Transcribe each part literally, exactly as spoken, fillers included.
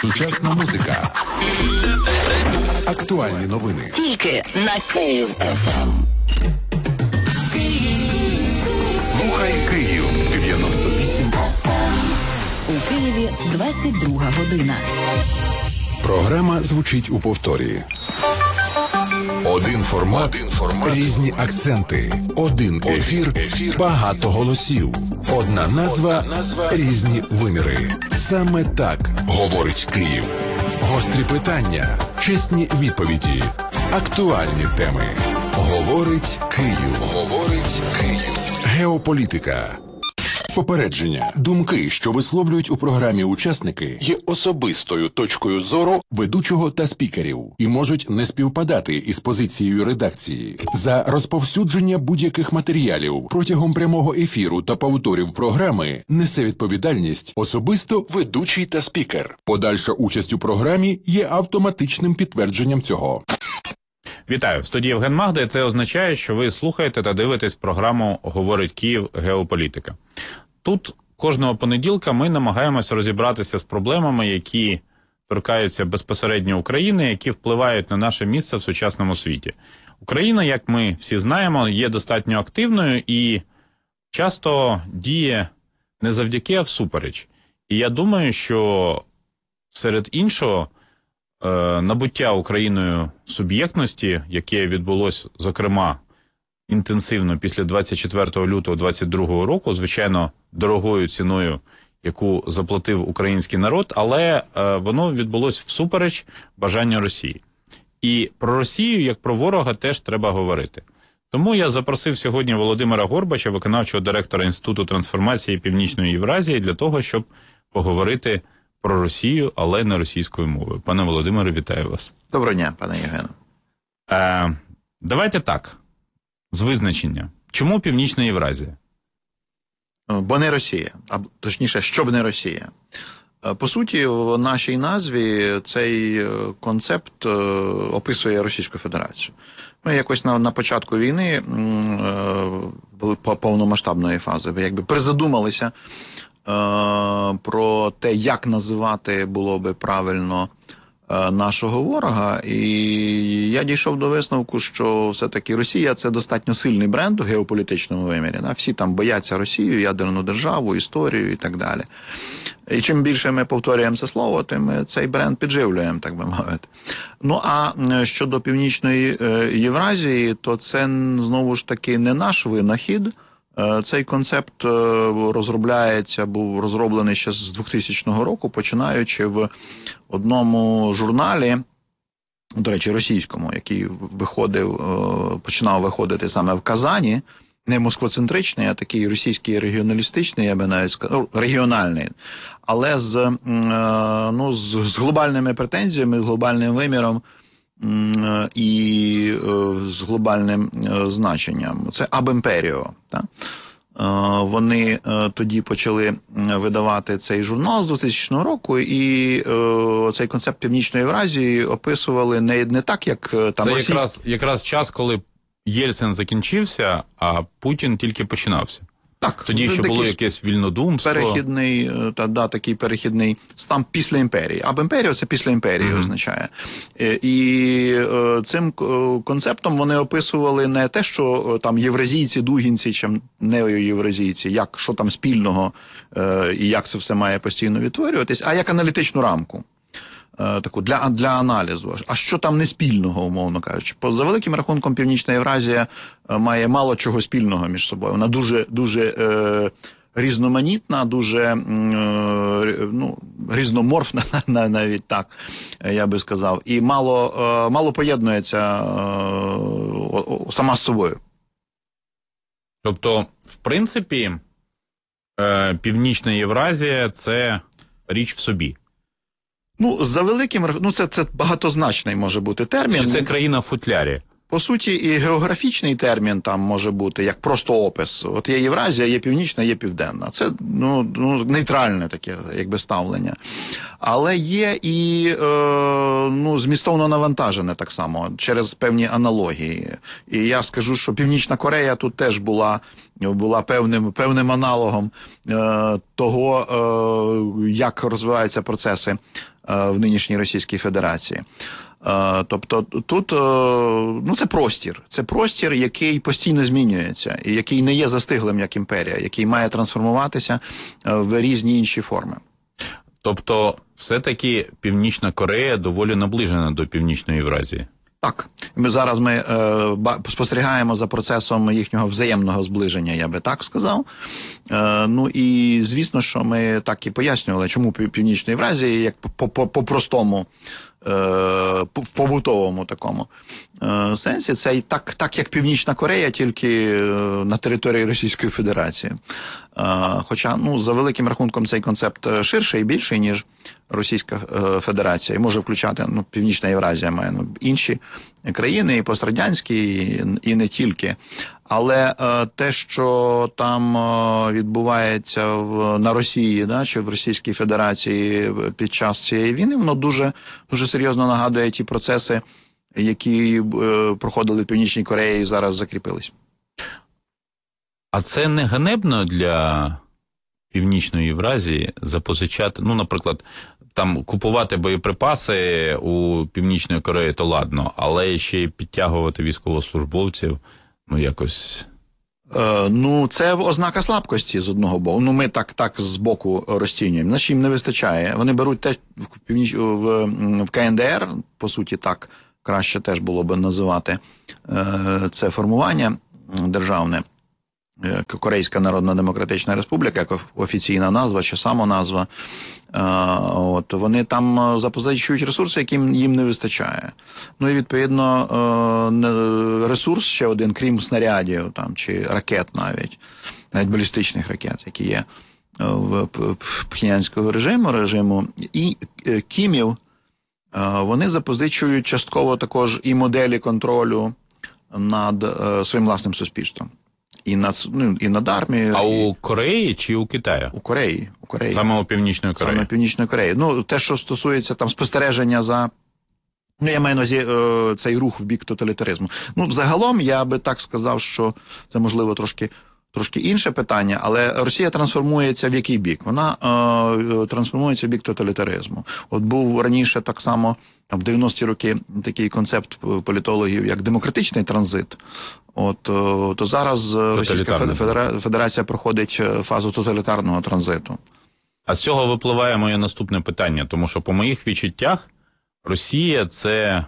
Сучасна музика. Актуальні новини. Тільки на Київ еф ем. Слухай Київ дев'яносто вісім еф ем. У Києві двадцять друга година. Програма звучить у повторі. Один формат, Один формат, різні акценти, один ефір, ефір, багато голосів, одна назва, одна назва, різні виміри. Саме так говорить Київ. Гострі питання, чесні відповіді, актуальні теми. Говорить Київ. Говорить Київ. Геополітика. Попередження. Думки, що висловлюють у програмі учасники, є особистою точкою зору ведучого та спікерів і можуть не співпадати із позицією редакції. За розповсюдження будь-яких матеріалів протягом прямого ефіру та повторів програми несе відповідальність особисто ведучий та спікер. Подальша участь у програмі є автоматичним підтвердженням цього. Вітаю, в студії Євген Магда, і це означає, що ви слухаєте та дивитесь програму «Говорить Київ. Геополітика». Тут кожного понеділка ми намагаємося розібратися з проблемами, які торкаються безпосередньо України, які впливають на наше місце в сучасному світі. Україна, як ми всі знаємо, є достатньо активною і часто діє не завдяки, а всупереч. І я думаю, що серед іншого, набуття Україною суб'єктності, яке відбулось, зокрема, інтенсивно після двадцять четвертого лютого двадцять другого року, звичайно, дорогою ціною, яку заплатив український народ, але е, воно відбулось всупереч бажанню Росії. І про Росію, як про ворога, теж треба говорити. Тому я запросив сьогодні Володимира Горбача, виконавчого директора Інституту трансформації Північної Євразії, для того, щоб поговорити про Росію, але не російською мовою. Пане Володимире, вітаю вас. Доброго дня, пане Євгене. Е, давайте так, з визначення. Чому Північна Євразія? Бо не Росія, а точніше, щоб не Росія. По суті, в нашій назві цей концепт описує Російську Федерацію. Ми якось на, на початку війни, повномасштабної фази, якби призадумалися про те, як називати було би правильно нашого ворога, і я дійшов до висновку, що все-таки Росія – це достатньо сильний бренд в геополітичному вимірі. Всі там бояться Росію, ядерну державу, історію і так далі. І чим більше ми повторюємо це слово, тим ми цей бренд підживлюємо, так би мовити. Ну, а щодо Північної Євразії, то це, знову ж таки, не наш винахід. Цей концепт розробляється, був розроблений ще з двохтисячного року, починаючи в одному журналі, до речі, російському, який виходив, починав виходити саме в Казані, не москвоцентричний, а такий російський регіоналістичний, я би навіть сказав, регіональний, але з, ну, з, з глобальними претензіями, з глобальним виміром і з глобальним значенням. Це Аб-Імперіо. Вони тоді почали видавати цей журнал з двохтисячного року, і цей концепт Північної Євразії описували не, не так, як там Це російські... якраз, якраз час, коли Єльцин закінчився, а Путін тільки починався. Так, тоді ще було якесь вільнодумство. Перехідний, та, да, такий перехідний стан після імперії. Аб-Імперіо – це після імперії, mm-hmm. означає. І е, цим концептом вони описували не те, що там євразійці, дугінці, чи неоєвразійці, як, що там спільного е, і як це все має постійно відтворюватись, а як аналітичну рамку. Таку для, для аналізу. А що там не спільного, умовно кажучи? По, за великим рахунком, Північна Євразія має мало чого спільного між собою. Вона дуже, дуже е, різноманітна, дуже е, ну, різноморфна, навіть так, я би сказав. І мало, е, мало поєднується е, сама з собою. Тобто, в принципі, е, Північна Євразія – це річ в собі. Ну, за великим, ну це, це багатозначний може бути термін. Це, це країна в футлярі. По суті, і географічний термін там може бути, як просто опис. От є Євразія, є Північна, є Південна. Це, ну, ну нейтральне таке, якби, ставлення. Але є і, е, ну, змістовно навантажене так само, через певні аналогії. І я скажу, що Північна Корея тут теж була, була певним, певним аналогом е, того, е, як розвиваються процеси в нинішній Російській Федерації. Тобто тут, ну, це простір. Це простір, який постійно змінюється, і який не є застиглим, як імперія, який має трансформуватися в різні інші форми. Тобто, все-таки Північна Корея доволі наближена до Північної Євразії? Так. Ми зараз ми е, спостерігаємо за процесом їхнього взаємного зближення, я би так сказав. Е, ну і звісно, що ми так і пояснювали, чому Північна Євразія, як по-простому, в побутовому такому е, сенсі, це так, так як Північна Корея, тільки на території Російської Федерації. Е, хоча, ну, за великим рахунком, цей концепт ширший і більший, ніж Російська Федерація, і може включати, ну, Північна Євразія має, ну, інші країни, і пострадянські, і, і не тільки. Але е, те, що там е, відбувається в, на Росії, да, чи в Російській Федерації під час цієї війни, воно дуже, дуже серйозно нагадує ті процеси, які е, проходили в Північній Кореї і зараз закріпились. А це не ганебно для Північної Євразії запозичати, ну, наприклад, там купувати боєприпаси у Північної Кореї, то ладно, але ще й підтягувати військовослужбовців, ну, якось... Е, ну, це ознака слабкості з одного боку. Ну, ми так, так з боку розцінюємо. Значить, їм не вистачає. Вони беруть те в, північ... в, в КНДР, по суті, так краще теж було би називати е, це формування державне. Корейська Народно-Демократична Республіка, як офіційна назва чи самоназва, от, вони там запозичують ресурси, яким їм не вистачає. Ну і, відповідно, ресурс ще один, крім снарядів там, чи ракет навіть, навіть балістичних ракет, які є в пхенянського режиму, режиму, і кімів, вони запозичують частково також і моделі контролю над своїм власним суспільством. І над, ну, і над армією. А у Кореї чи у Китаї? У Кореї. У Кореї. Саме у Північної Кореї? Саме у Північної Кореї. Ну, те, що стосується там спостереження за... Ну, я маю на увазі е, цей рух в бік тоталітаризму. Ну, взагалом, я би так сказав, що це, можливо, трошки, трошки інше питання, але Росія трансформується в який бік? Вона е, трансформується в бік тоталітаризму. От був раніше так само, в дев'яності роки, такий концепт політологів, як демократичний транзит. От, то зараз Російська Федера... Федерація проходить фазу тоталітарного транзиту. А з цього випливає моє наступне питання, тому що по моїх відчуттях Росія – це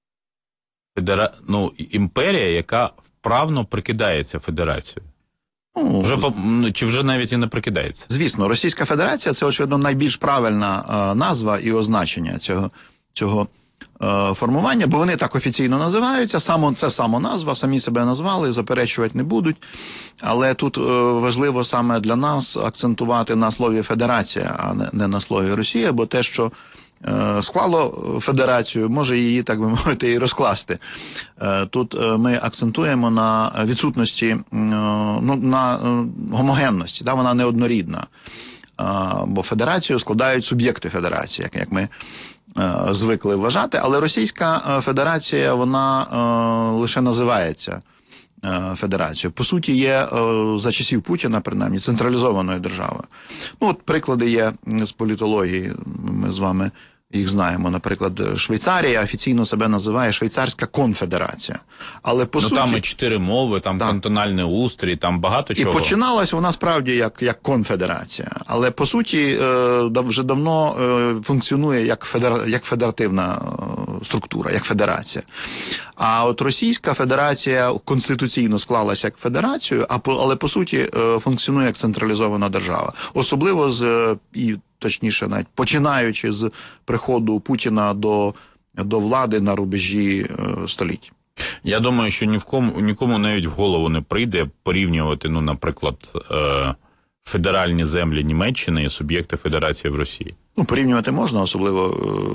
федера... ну, імперія, яка вправно прикидається федерацією. Ну, вже по... Чи вже навіть і не прикидається? Звісно, Російська Федерація – це, очевидно, найбільш правильна а, назва і означення цього, цього формування, бо вони так офіційно називаються, само, це самоназва, самі себе назвали, заперечувати не будуть, але тут е, важливо саме для нас акцентувати на слові «федерація», а не, не на слові «Росія», бо те, що е, склало федерацію, може її, так би мовити, і розкласти. Е, тут е, ми акцентуємо на відсутності, е, ну, на е, гомогенності, да, вона неоднорідна, е, бо федерацію складають суб'єкти федерації, як, як ми звикли вважати, але Російська Федерація, вона е, лише називається е, федерацією. По суті, є е, за часів Путіна, принаймні, централізованою державою. Ну, от приклади є з політології, ми з вами їх знаємо. Наприклад, Швейцарія офіційно себе називає Швейцарська конфедерація. Але по ну, суті... там і чотири мови, там так. Кантональний устрій, там багато чого. І починалась вона справді як, як конфедерація. Але по суті е, вже давно е, функціонує як, федер, як федеративна е, структура, як федерація. А от Російська Федерація конституційно склалася як федерацію, а по, але по суті е, функціонує як централізована держава. Особливо з е, і точніше, навіть починаючи з приходу Путіна до, до влади на рубежі е, століть. Я думаю, що ні в кому, нікому навіть в голову не прийде порівнювати, ну, наприклад, е, федеральні землі Німеччини і суб'єкти Федерації в Росії. Ну, порівнювати можна, особливо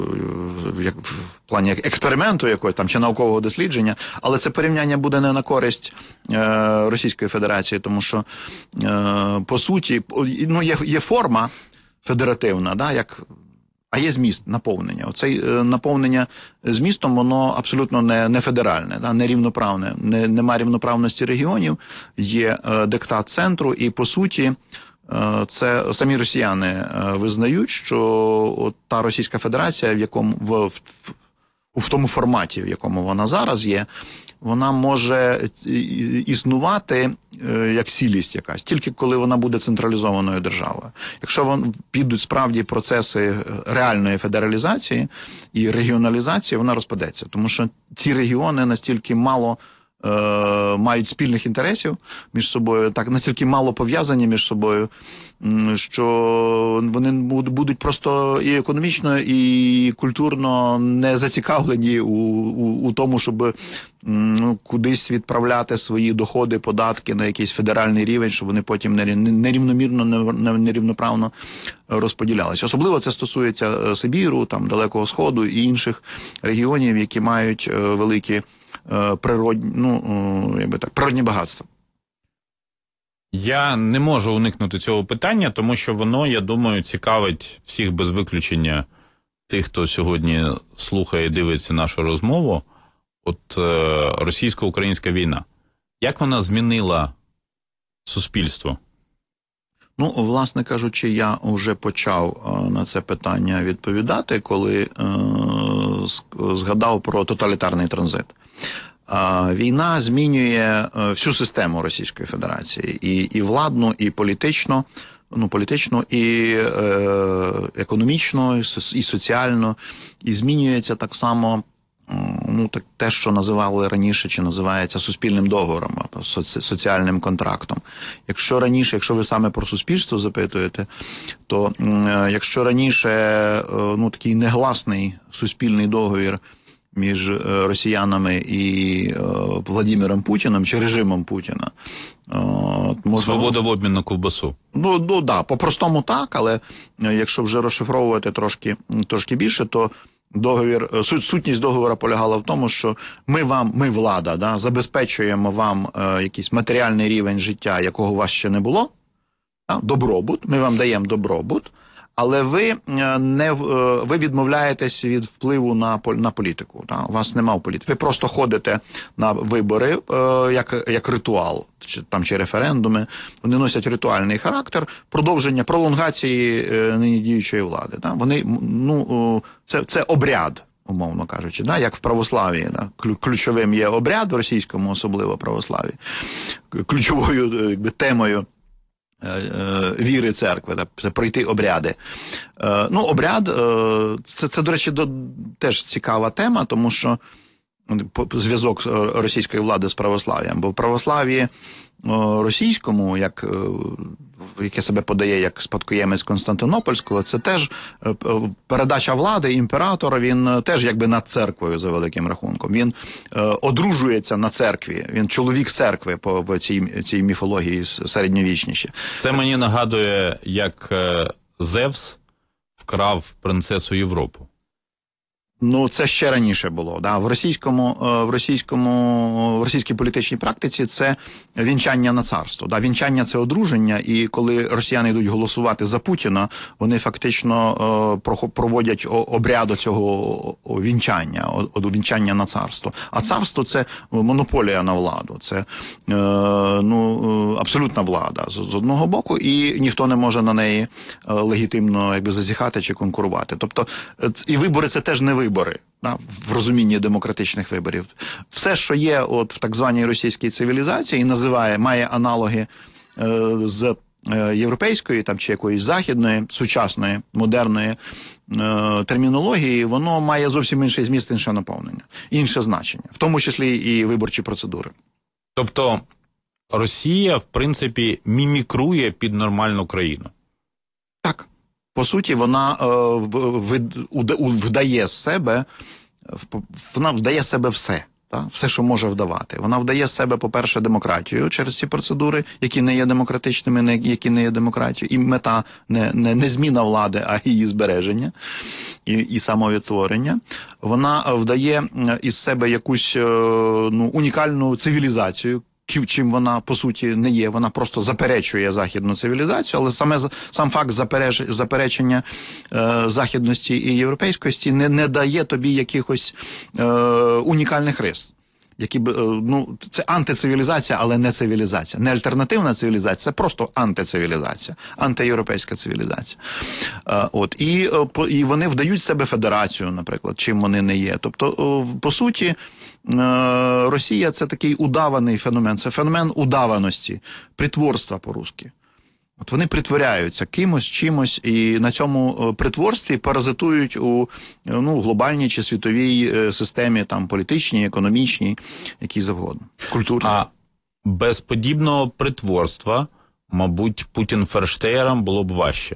е, як, в плані експерименту якогось там чи наукового дослідження, але це порівняння буде не на користь е, Російської Федерації, тому що, е, по суті, ну, є, є форма федеративна, да, як, а є зміст, наповнення. Оце е, наповнення змістом, воно абсолютно не, не федеральне, да, не рівноправне. Не, нема рівноправності регіонів, є е, диктат центру, і по суті це самі росіяни визнають, що от та Російська Федерація, в якому в, в, в тому форматі, в якому вона зараз є, вона може існувати як цілість якась, тільки коли вона буде централізованою державою. Якщо вон, підуть справді процеси реальної федералізації і регіоналізації, вона розпадеться. Тому що ці регіони настільки мало е, мають спільних інтересів між собою, так настільки мало пов'язані між собою, що вони будуть просто і економічно, і культурно не зацікавлені у, у, у тому, щоб ну, кудись відправляти свої доходи, податки на якийсь федеральний рівень, щоб вони потім нерівномірно, нерівноправно розподілялися. Особливо це стосується Сибіру, там, Далекого Сходу і інших регіонів, які мають великі природні, ну, якби так, природні багатства. Я не можу уникнути цього питання, тому що воно, я думаю, цікавить всіх без виключення тих, хто сьогодні слухає і дивиться нашу розмову. От е, російсько-українська війна. Як вона змінила суспільство? Ну, власне кажучи, я вже почав е, на це питання відповідати, коли е, згадав про тоталітарний транзит. Війна змінює всю систему Російської Федерації, і, і владну, і політичну, ну, політичну, і е, економічну, і соціальну, і змінюється так само, ну, так, те, що називали раніше, чи називається суспільним договором, або соці, соціальним контрактом. Якщо раніше, якщо ви саме про суспільство запитуєте, то е, якщо раніше, е, ну, такий негласний суспільний договір між росіянами і е, Владимиром Путіним, чи режимом Путіна. Е, можна... Свобода в обмін на ковбасу. Ну, ну да, по-простому так, але якщо вже розшифровувати трошки, трошки більше, то договір, суть, сутність договору полягала в тому, що ми вам, ми влада, да, забезпечуємо вам е, якийсь матеріальний рівень життя, якого у вас ще не було, да, добробут, ми вам даємо добробут, але ви не ви відмовляєтесь від впливу на на політику. Та? У вас немає політики. Ви просто ходите на вибори як як ритуал, чи там чи референдуми. Вони носять ритуальний характер, продовження пролонгації нині діючої влади. Та? Вони ну це це обряд, умовно кажучи, да? Як в православ'ї. Да? Ключовим є обряд в російському, особливо православ'ї. Ключовою якби темою віри церкви, це пройти обряди. Ну, обряд, це, це до речі, до, теж цікава тема, тому що зв'язок російської влади з православ'ям, бо в православ'ї російському, як, яке себе подає як спадкоємець Константинопольського, це теж передача влади, імператора, він теж якби над церквою за великим рахунком. Він е, одружується на церкві, він чоловік церкви по в цій, цій міфології середньовічніші. Це мені нагадує, як е, Зевс вкрав принцесу Європу. Ну, це ще раніше було. Да? В російському, в російському, в російській політичній практиці це вінчання на царство. Да? Вінчання – це одруження, і коли росіяни йдуть голосувати за Путіна, вони фактично е, проводять обряд цього вінчання, вінчання на царство. А царство – це монополія на владу, це е, ну, абсолютна влада з, з одного боку, і ніхто не може на неї легітимно якби зазіхати чи конкурувати. Тобто, і вибори – це теж не вибори. Вибори, да, в розумінні демократичних виборів. Все, що є от в так званій російській цивілізації, і називає, має аналоги е, з е, європейської там, чи якоїсь західної, сучасної, модерної е, термінології, воно має зовсім інший зміст, інше наповнення, інше значення, в тому числі і виборчі процедури. Тобто Росія, в принципі, мімікрує під нормальну країну? Так. По суті, вона е, вдає з себе, вона вдає з себе все, та? Все, що може вдавати. Вона вдає з себе, по-перше, демократію через ці процедури, які не є демократичними, які не є демократією. І мета не, не, не зміна влади, а її збереження і, і самовідтворення. Вона вдає із себе якусь ну, унікальну цивілізацію, чим вона, по суті, не є. Вона просто заперечує західну цивілізацію, але саме сам факт запереч, заперечення е, західності і європейськості не, не дає тобі якихось е, унікальних рис. які б, ну, це антицивілізація, але не цивілізація. Не альтернативна цивілізація, це просто антицивілізація, антиєвропейська цивілізація. От. І, і вони вдають з себе федерацію, наприклад, чим вони не є. Тобто, по суті, Росія – це такий удаваний феномен, це феномен удаваності, притворства по-русски. От вони притворяються кимось, чимось, і на цьому притворстві паразитують у, ну, глобальній чи світовій системі, там, політичній, економічній, якій завгодно, культурній. А без подібного притворства, мабуть, Путін-Ферштеєрам було б важче.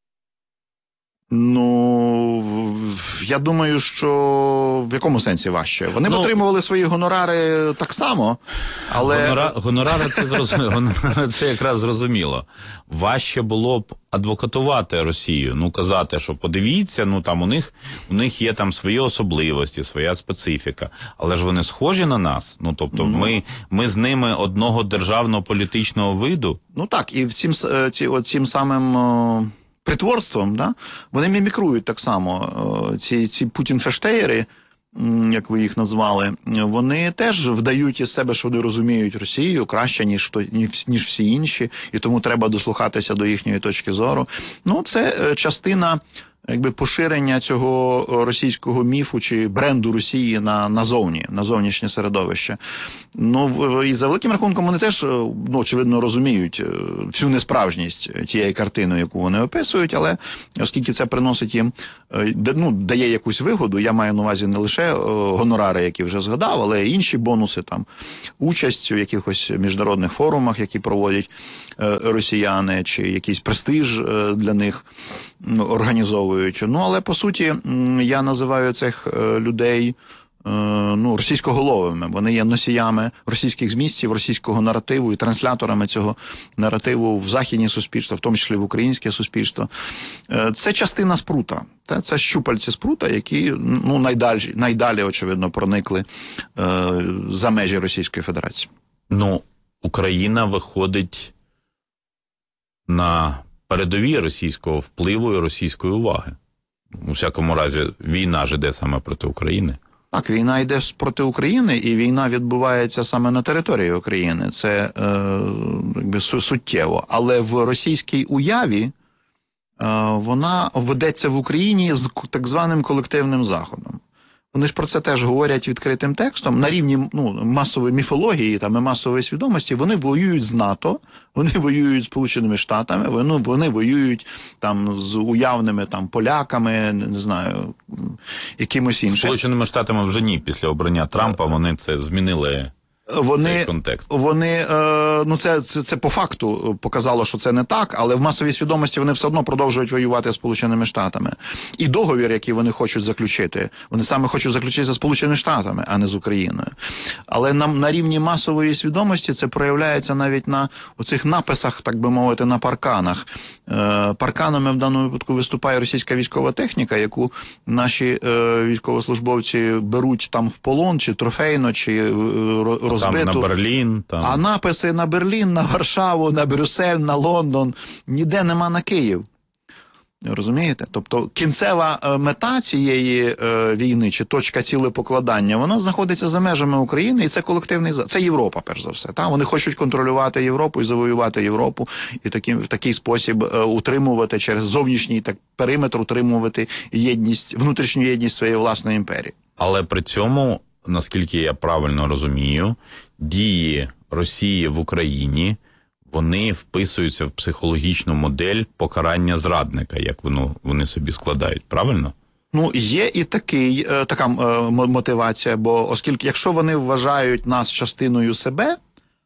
Ну, я думаю, що в якому сенсі важче? Вони ну, б отримували свої гонорари так само, але... Гонора... Гонорари це, зрозуміло. Гонорари це якраз зрозуміло. Важче було б адвокатувати Росію, ну, казати, що подивіться, ну, там у них, у них є там свої особливості, своя специфіка, але ж вони схожі на нас, ну, тобто mm. ми, ми з ними одного державно-політичного виду. Ну, так, і в цим, ці, цим самим... притворством, да? Вони мімікрують так само. Ці, ці Путін-ферштеєри, як ви їх назвали, вони теж вдають із себе, що вони розуміють Росію краще, ніж, ніж всі інші, і тому треба дослухатися до їхньої точки зору. Ну, це частина, якби, поширення цього російського міфу чи бренду Росії на, назовні, на зовнішнє середовище. Ну, і за великим рахунком вони теж, ну, очевидно, розуміють всю несправжність тієї картини, яку вони описують, але оскільки це приносить їм, ну, дає якусь вигоду, я маю на увазі не лише гонорари, які вже згадав, але й інші бонуси, там, участь у якихось міжнародних форумах, які проводять росіяни, чи якийсь престиж для них організовують. Ну, але, по суті, я називаю цих людей, ну, російськоголовими. Вони є носіями російських змістів, російського наративу і трансляторами цього наративу в західні суспільства, в тому числі в українське суспільство. Це частина спрута. Це щупальці спрута, які, ну, найдалі, найдалі, очевидно, проникли за межі Російської Федерації. Ну, Україна виходить на передовій російського впливу і російської уваги. У всякому разі, війна ж іде саме проти України. Так, війна йде проти України, і війна відбувається саме на території України. Це, е, якби, суттєво. Але в російській уяві е, вона ведеться в Україні з так званим колективним заходом. Вони ж про це теж говорять відкритим текстом. На рівні, ну, масової міфології там, і масової свідомості вони воюють з НАТО, вони воюють з Сполученими Штатами, вони, вони воюють там з уявними там поляками, не знаю, якимось іншим. З Сполученими Штатами вже ні. Після обрання Трампа вони це змінили. Вони, вони е, ну це, це, це по факту показало, що це не так, але в масовій свідомості вони все одно продовжують воювати з Сполученими Штатами. І договір, який вони хочуть заключити, вони саме хочуть заключити з Сполученими Штатами, а не з Україною. Але на, на рівні масової свідомості це проявляється навіть на оцих написах, так би мовити, на парканах. Е, парканами в даному випадку виступає російська військова техніка, яку наші е, військовослужбовці беруть там в полон, чи трофейно, чи е, розбиту. Там на Берлін. Там. А написи на Берлін, на Варшаву, на Брюссель, на Лондон, ніде нема на Київ. Розумієте? Тобто кінцева мета цієї е, війни, чи точка цілепокладання, вона знаходиться за межами України, і це колективний... Це Європа, перш за все. Та? Вони хочуть контролювати Європу і завоювати Європу, і таким, в такий спосіб е, утримувати, через зовнішній так, периметр утримувати єдність, внутрішню єдність своєї власної імперії. Але при цьому, наскільки я правильно розумію, дії Росії в Україні, вони вписуються в психологічну модель покарання зрадника, як воно, вони собі складають, правильно? Ну, є і такий, така мотивація, бо оскільки, якщо вони вважають нас частиною себе,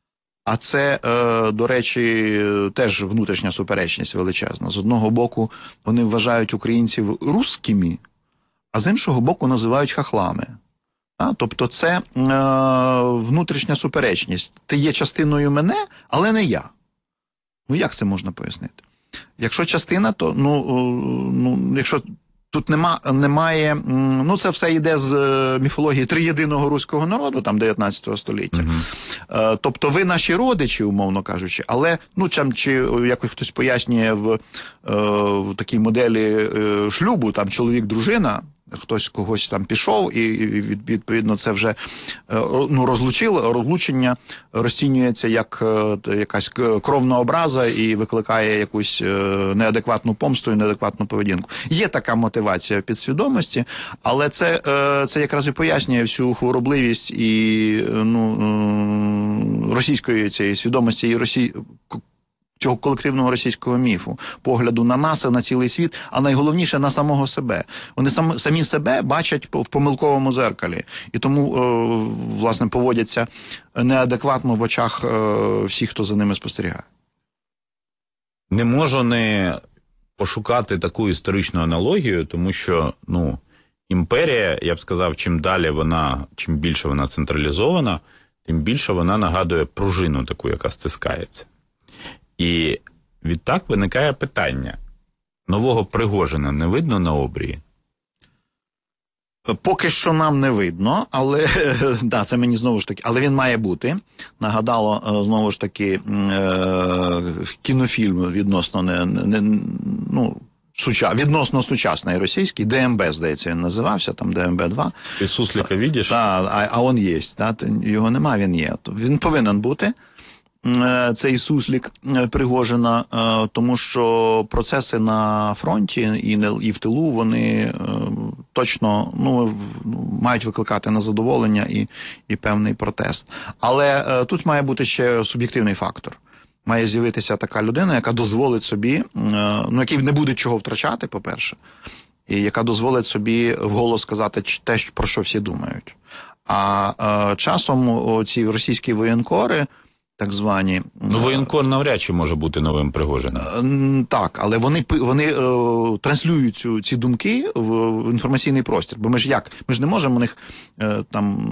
а це, до речі, теж внутрішня суперечність величезна. З одного боку, вони вважають українців русскими, а з іншого боку називають хахлами. А, тобто це е, внутрішня суперечність. Ти є частиною мене, але не я. Ну, як це можна пояснити? Якщо частина, то, ну, ну якщо тут нема, немає, ну, це все йде з міфології триєдиного руського народу, там, дев'ятнадцятого століття. Uh-huh. Е, тобто ви наші родичі, умовно кажучи, але, ну, там, чи якось хтось пояснює в, е, в такій моделі е, шлюбу, там, чоловік-дружина, хтось когось там пішов, і відповідно це вже ну, розлучило, розлучення розцінюється як якась кровна образа і викликає якусь неадекватну помсту і неадекватну поведінку. Є така мотивація в підсвідомості, але це, це якраз і пояснює всю хворобливість і ну, російської цієї свідомості і Росії, цього колективного російського міфу, погляду на нас, на цілий світ, а найголовніше на самого себе. Вони сам, самі себе бачать в помилковому зеркалі, і тому, е, власне, поводяться неадекватно в очах е, всіх, хто за ними спостерігає. Не можу не пошукати таку історичну аналогію, тому що, ну, імперія, я б сказав, чим далі вона, чим більше вона централізована, тим більше вона нагадує пружину таку, яка стискається. І відтак виникає питання. Нового Пригожина не видно на обрії? Поки що нам не видно, але да, це мені знову ж таки, але він має бути. Нагадало, знову ж таки, кінофільм відносно не, не ну, суча, відносно сучасний російський, ДМБ, здається, він називався, там ДМБ два. Ти Суслика бачиш? Так, а, а він є, да, його нема, він є. Він повинен бути. Цей суслік Пригожина, тому що процеси на фронті і в тилу, вони точно ну, мають викликати незадоволення і, і певний протест. Але тут має бути ще суб'єктивний фактор. Має з'явитися така людина, яка дозволить собі, ну, який не буде чого втрачати, по-перше, і яка дозволить собі вголос сказати те, про що всі думають. А часом ці російські воєнкори, так звані... Ну, воєнкор навряд чи може бути новим Пригожиним. Так, але вони, вони е, транслюють цю, ці думки в, в інформаційний простір. Бо ми ж як? Ми ж не можемо у них е, там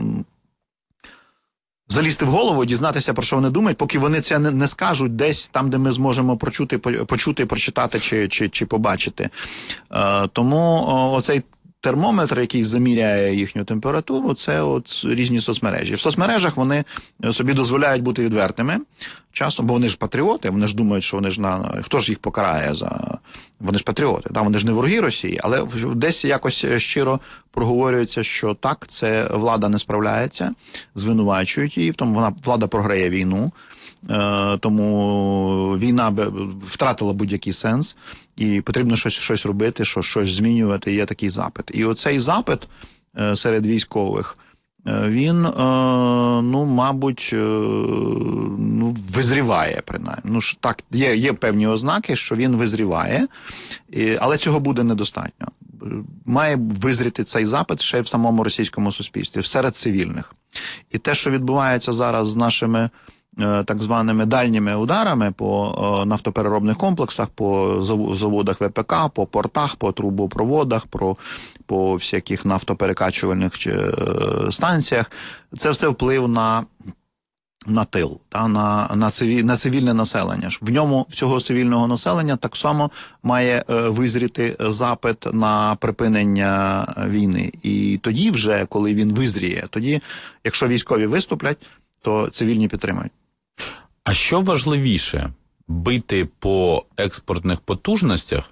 залізти в голову, дізнатися, про що вони думають, поки вони це не, не скажуть десь там, де ми зможемо прочути, почути, прочитати чи, чи, чи побачити. Е, тому оцей термометр, який заміряє їхню температуру, це от різні соцмережі. В соцмережах вони собі дозволяють бути відвертими часом, бо вони ж патріоти, вони ж думають, що вони ж на... Хто ж їх покарає за... Вони ж патріоти, да? Вони ж не вороги Росії, але десь якось щиро проговорюється, що так, це влада не справляється, звинувачують її, в тому вона, влада програє війну, е, тому війна втратила будь-який сенс, і потрібно щось, щось робити, що, щось змінювати, є такий запит. І оцей запит е, серед військових, е, він, е, ну, мабуть, е, ну, визріває, принаймні. Ну, ж, так, є, є певні ознаки, що він визріває, і, але цього буде недостатньо. Має визріти цей запит ще й в самому російському суспільстві, серед цивільних. І те, що відбувається зараз з нашими так званими дальніми ударами по нафтопереробних комплексах, по заводах ВПК, по портах, по трубопроводах, по, по всяких нафтоперекачувальних станціях, це все вплив на, на тил, та, на, на, цивіль, на цивільне населення. В ньому, в цього цивільного населення, так само має визріти запит на припинення війни. І тоді вже, коли він визріє, тоді, якщо військові виступлять, то цивільні підтримують. А що важливіше, бити по експортних потужностях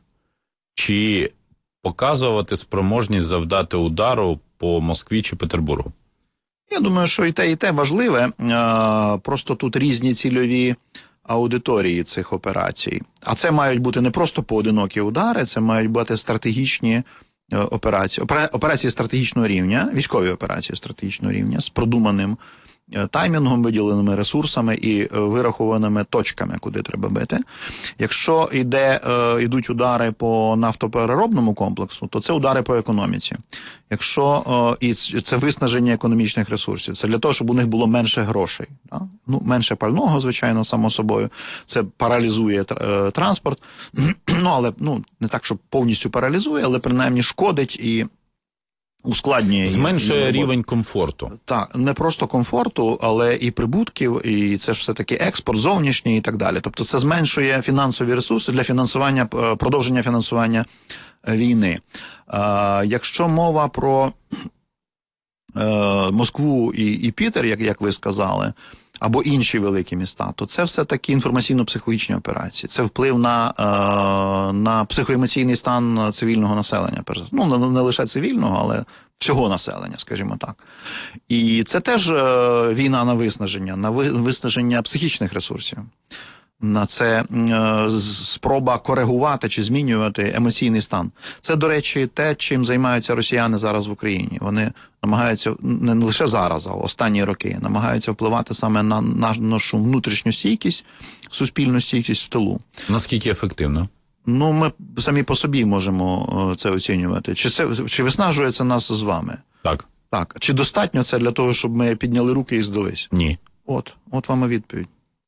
чи показувати спроможність завдати удару по Москві чи Петербургу? Я думаю, що і те, і те важливе. Просто тут різні цільові аудиторії цих операцій. А це мають бути не просто поодинокі удари, це мають бути стратегічні операції. Операції стратегічного рівня, військові операції стратегічного рівня з продуманим таймінгом, виділеними ресурсами і вирахованими точками, куди треба бити. Якщо йде, е, йдуть удари по нафтопереробному комплексу, то це удари по економіці. Якщо е, і це виснаження економічних ресурсів, це для того, щоб у них було менше грошей. Да? Ну, менше пального, звичайно, само собою. Це паралізує е, транспорт. Ну, але ну, не так, що повністю паралізує, але принаймні шкодить і ускладнює. Зменшує рівень комфорту. Так, не просто комфорту, але і прибутків, і це ж все-таки експорт зовнішній і так далі. Тобто це зменшує фінансові ресурси для фінансування, продовження фінансування війни. А, якщо мова про Москву і, і Пітер, як, як ви сказали, або інші великі міста, то це все-таки інформаційно-психологічні операції. Це вплив на, е, на психоемоційний стан цивільного населення. Ну, не лише цивільного, але всього населення, скажімо так. І це теж е, війна на виснаження, на виснаження психічних ресурсів. На це е, спроба коригувати чи змінювати емоційний стан. Це, до речі, те, чим займаються росіяни зараз в Україні. Вони намагаються, не лише зараз, а останні роки, намагаються впливати саме на нашу внутрішню стійкість, суспільну стійкість в тилу. Наскільки ефективно? Ну, ми самі по собі можемо це оцінювати. Чи, це, чи виснажує це нас з вами? Так. Так. Чи достатньо це для того, щоб ми підняли руки і здались? Ні. От, от вам і відповідь.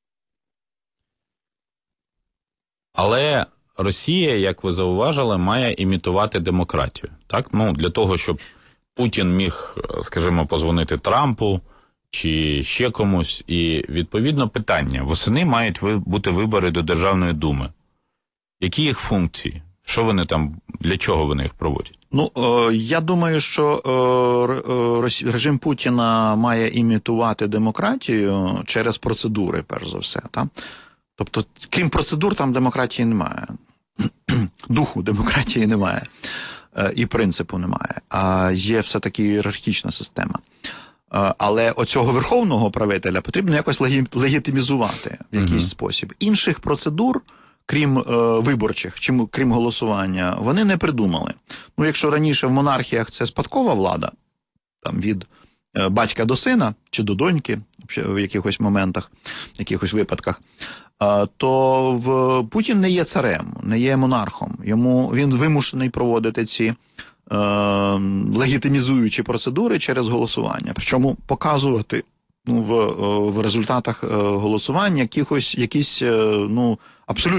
Але Росія, як ви зауважили, має імітувати демократію. Так? Ну, для того, щоб Путін міг, скажімо, позвонити Трампу чи ще комусь. І, відповідно, питання. Восени мають бути вибори до Державної Думи. Які їх функції? Що вони там, для чого вони їх проводять? Ну, е, я думаю, що е, режим Путіна має імітувати демократію через процедури, перш за все. Так? Тобто, крім процедур, там демократії немає. Духу демократії немає. І принципу немає. А є все-таки ієрархічна система. Але оцього верховного правителя потрібно якось легітимізувати в якийсь uh-huh. спосіб. Інших процедур, крім е, виборчих, чим, крім голосування, вони не придумали. Ну, якщо раніше в монархіях це спадкова влада, там від е, батька до сина, чи до доньки, в якихось моментах, в якихось випадках, то в Путін не є царем, не є монархом. Йому він вимушений проводити ці е, легітимізуючі процедури через голосування. Причому показувати ну, в, в результатах голосування якихось, якісь ну, абсолютно